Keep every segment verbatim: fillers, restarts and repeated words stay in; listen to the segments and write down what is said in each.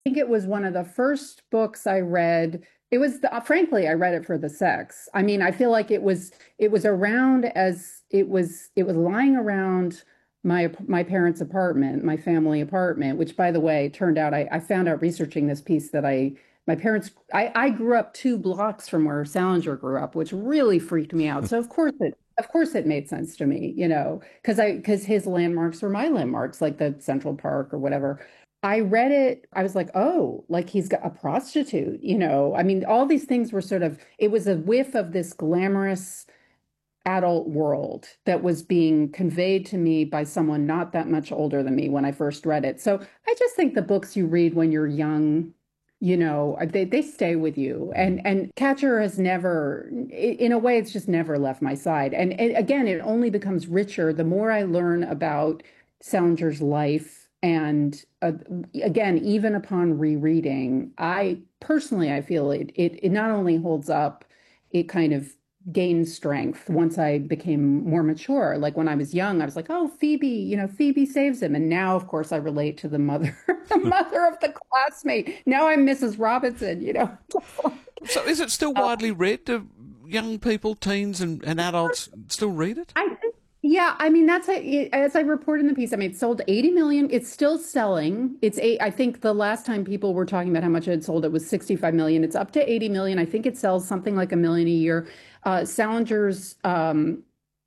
think it was one of the first books I read. It was the, frankly, I read it for the sex. I mean, I feel like it was it was around as it was it was lying around my my parents' apartment, my family apartment, which by the way, turned out I, I found out researching this piece that I my parents I, I grew up two blocks from where Salinger grew up, which really freaked me out. So of course it of course it made sense to me, you know, because I because his landmarks were my landmarks, like the Central Park or whatever. I read it, I was like, oh, like he's got a prostitute, you know. I mean, all these things were sort of, it was a whiff of this glamorous adult world that was being conveyed to me by someone not that much older than me when I first read it. So I just think the books you read when you're young, you know, they, they stay with you. And and Catcher has never, in a way, it's just never left my side. And, and again, it only becomes richer the more I learn about Salinger's life. And uh, again, even upon rereading, I personally, I feel it, it, it not only holds up, it kind of gained strength once I became more mature. Like when I was young, I was like, oh, Phoebe, you know, Phoebe saves him. And now, of course, I relate to the mother, the mother of the classmate. Now I'm Missus Robinson, you know. So is it still Uh, widely read? Do young people, teens and, and adults still read it? I think, yeah, I mean, that's a, as I reported in the piece, I mean, it sold eighty million. It's still selling. It's eight, I think the last time people were talking about how much it had sold, it was sixty-five million. It's up to eighty million. I think it sells something like a million a year. Uh, Salinger's, um,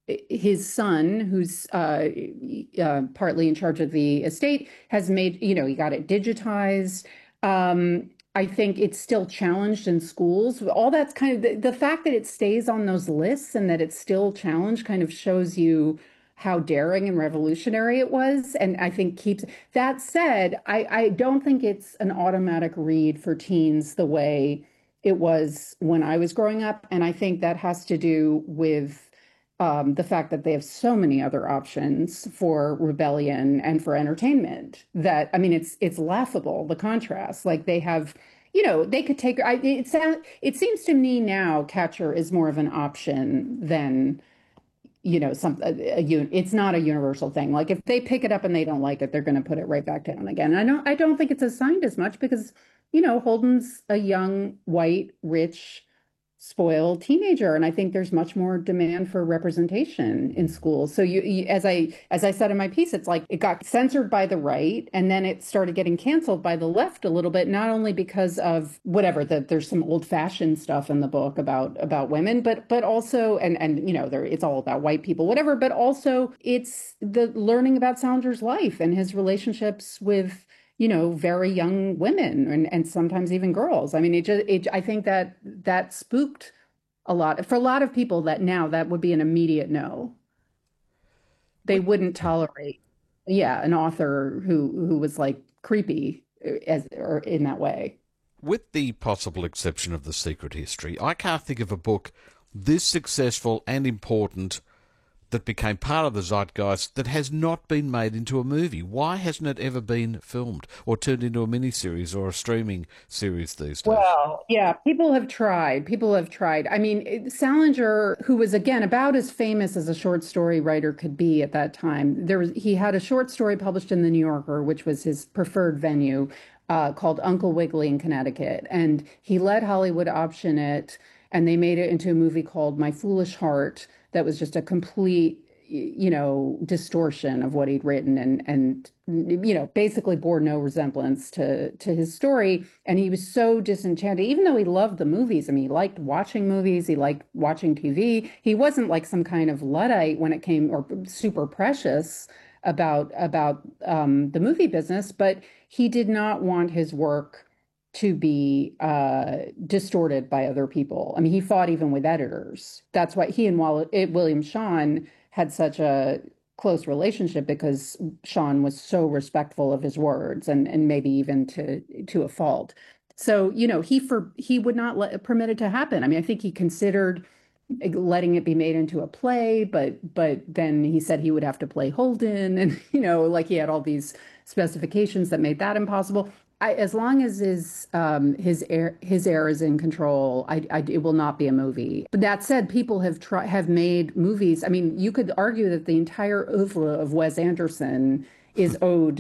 his son, who's uh, uh, partly in charge of the estate, has made, you know, he got it digitized. Um, I think it's still challenged in schools. All that's kind of the, the fact that it stays on those lists and that it's still challenged kind of shows you how daring and revolutionary it was. And I think keeps that said, I, I don't think it's an automatic read for teens the way it was when I was growing up. And I think that has to do with um, the fact that they have so many other options for rebellion and for entertainment that, I mean, it's it's laughable, the contrast. Like they have, you know, they could take, I, it sound, it seems to me now Catcher is more of an option than, you know, some, a, a, it's not a universal thing. Like if they pick it up and they don't like it, they're going to put it right back down again. And I don't, I don't think it's assigned as much because, you know, Holden's a young, white, rich, spoiled teenager, and I think there's much more demand for representation in schools. So you, you, as I as I said in my piece, it's like it got censored by the right, and then it started getting canceled by the left a little bit. Not only because of whatever that there's some old-fashioned stuff in the book about about women, but but also and and you know there it's all about white people, whatever. But also it's the learning about Salinger's life and his relationships with you know, very young women and, and sometimes even girls. I mean, it just, it, I think that that spooked a lot for a lot of people that now that would be an immediate no. They With, wouldn't tolerate, yeah, an author who who was like creepy uh, as or in that way. with the possible exception of The Secret History, I can't think of a book this successful and important that became part of the zeitgeist that has not been made into a movie. Why hasn't it ever been filmed or turned into a miniseries or a streaming series these days? Well, yeah, people have tried. People have tried. I mean, it- Salinger, who was again about as famous as a short story writer could be at that time, there was he had a short story published in the New Yorker, which was his preferred venue, uh, called Uncle Wiggily in Connecticut, and he let Hollywood option it, and they made it into a movie called My Foolish Heart that was just a complete you know, distortion of what he'd written and and you know, basically bore no resemblance to to his story. And he was so disenchanted, even though he loved the movies. I mean, he liked watching movies, he liked watching T V. He wasn't like some kind of Luddite when it came or super precious about about um, the movie business, but he did not want his work to be uh, distorted by other people. I mean, he fought even with editors. That's why he and Wall- William Shawn had such a close relationship because Shawn was so respectful of his words and and maybe even to to a fault. So, you know, he for he would not let permit it to happen. I mean, I think he considered letting it be made into a play, but but then he said he would have to play Holden, and you know, like he had all these specifications that made that impossible. I, as long as his um, his heir his heir is in control, I, I, it will not be a movie. But that said, people have tried have made movies. I mean, you could argue that the entire oeuvre of Wes Anderson is owed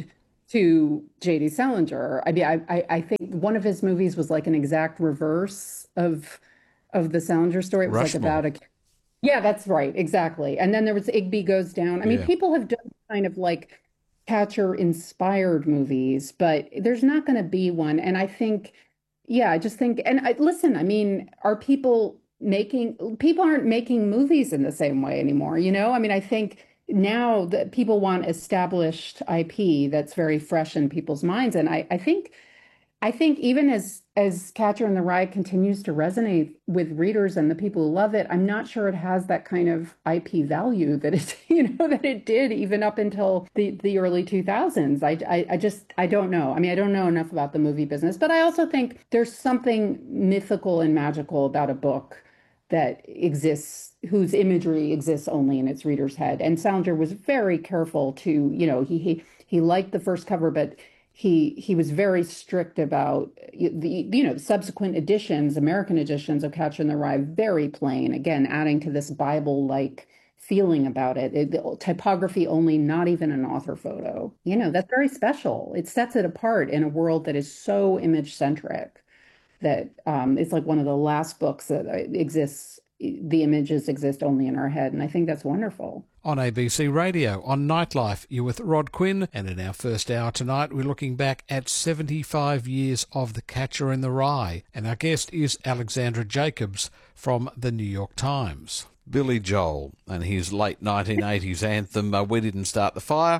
to J D. Salinger. I mean, I, I, I think one of his movies was like an exact reverse of of the Salinger story. It was like Rushmore. about a yeah, that's right, exactly. And then there was Igby Goes Down. I mean, Yeah. people have done kind of like Catcher inspired movies, but there's not going to be one. And I think, yeah, I just think, and I, listen, I mean, are people making, people aren't making movies in the same way anymore, you know? I mean, I think now that people want established I P that's very fresh in people's minds. And I, I think I think even as as Catcher in the Rye continues to resonate with readers and the people who love it, I'm not sure it has that kind of I P value that it, you know, that it did even up until the the early two thousands. I, I I just I don't know. I mean, I don't know enough about the movie business, but I also think there's something mythical and magical about a book that exists whose imagery exists only in its reader's head. And Salinger was very careful to, you know, he he he liked the first cover, but he he was very strict about the you know subsequent editions, American editions of Catcher in the Rye, very plain. Again, adding to this Bible-like feeling about it. It the typography only, not even an author photo. You know, that's very special. It sets it apart in a world that is so image-centric that um, it's like one of the last books that uh, exists. The images exist only in our head, and I think that's wonderful. On A B C Radio, on Nightlife, you're with Rod Quinn, and in our first hour tonight, we're looking back at seventy-five years of The Catcher in the Rye, and our guest is Alexandra Jacobs from the New York Times. Billy Joel and his late nineteen eighties anthem, uh, We Didn't Start the Fire,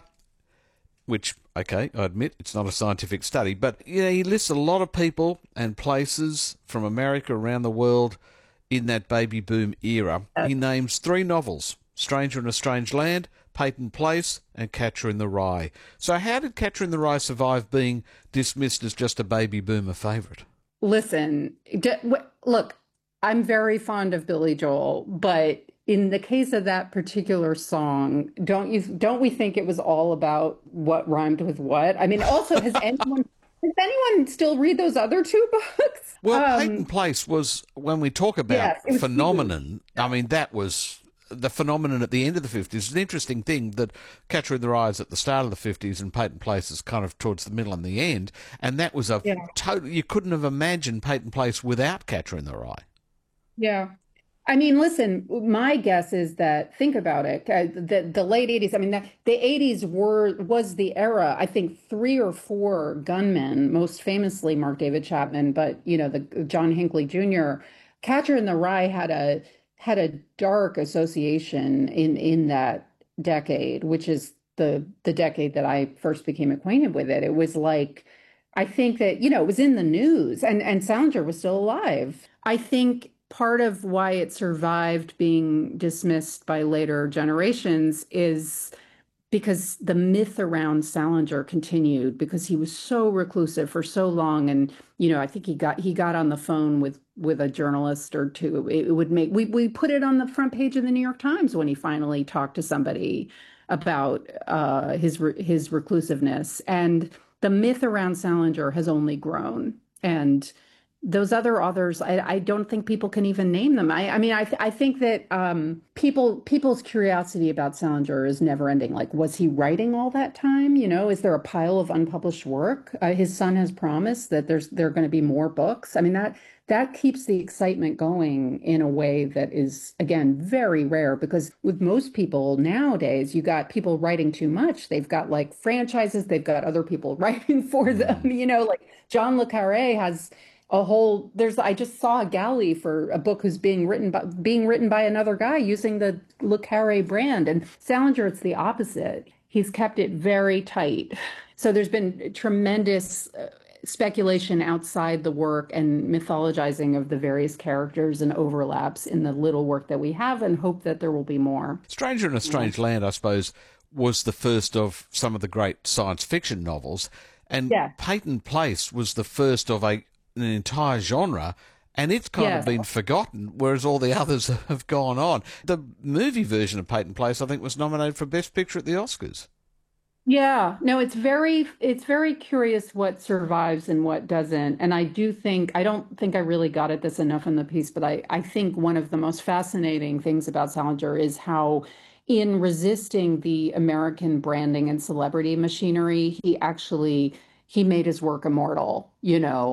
which, okay, I admit, it's not a scientific study, but you know, he lists a lot of people and places from America around the world in that baby boom era. He names three novels: Stranger in a Strange Land, Peyton Place, and Catcher in the Rye. So how did Catcher in the Rye survive being dismissed as just a baby boomer favourite? Listen, d- w- look, I'm very fond of Billy Joel, but in the case of that particular song, don't you don't we think it was all about what rhymed with what? I mean, also, has anyone does anyone still read those other two books? Well, Peyton Um, Place was, when we talk about yes, it was huge. phenomenon, I mean, that was the phenomenon at the end of the fifties. It's an interesting thing that Catcher in the Rye is at the start of the fifties and Peyton Place is kind of towards the middle and the end. And that was a Yeah, total, you couldn't have imagined Peyton Place without Catcher in the Rye. yeah. I mean, listen, my guess is that think about it. Uh, the the late eighties, I mean, the, the eighties were was the era. I think three or four gunmen, most famously Mark David Chapman, but you know, the John Hinckley Junior Catcher in the Rye had a had a dark association in in that decade, which is the the decade that I first became acquainted with it. It was like I think that, you know, it was in the news and and Salinger was still alive. I think part of why it survived being dismissed by later generations is because the myth around Salinger continued because he was so reclusive for so long. And, you know, I think he got he got on the phone with with a journalist or two. It, it would make we we put it on the front page of the New York Times when he finally talked to somebody about uh, his his reclusiveness. And the myth around Salinger has only grown. And those other authors, I, I don't think people can even name them. I, I mean, I, th- I think that um, people people's curiosity about Salinger is never ending. Like, was he writing all that time? You know, is there a pile of unpublished work? Uh, his son has promised that there's there are going to be more books. I mean, that that keeps the excitement going in a way that is, again, very rare because with most people nowadays, you got people writing too much. They've got like franchises, they've got other people writing for them. You know, like John Le Carre has a whole there's I just saw a galley for a book who's being written by being written by another guy using the Le Carre brand. And Salinger, it's the opposite. He's kept it very tight. So there's been tremendous uh, speculation outside the work and mythologizing of the various characters and overlaps in the little work that we have, and hope that there will be more. Stranger in a Strange Land, I suppose, was the first of some of the great science fiction novels. And Yeah. Peyton Place was the first of a an entire genre, and it's kind of Yes. been forgotten, whereas all the others have gone on. The movie version of Peyton Place, I think, was nominated for Best Picture at the Oscars. Yeah, no, it's very it's very curious what survives and what doesn't. And I do think I don't think I really got at this enough in the piece, but I I think one of the most fascinating things about Salinger is how in resisting the American branding and celebrity machinery, he actually he made his work immortal, you know,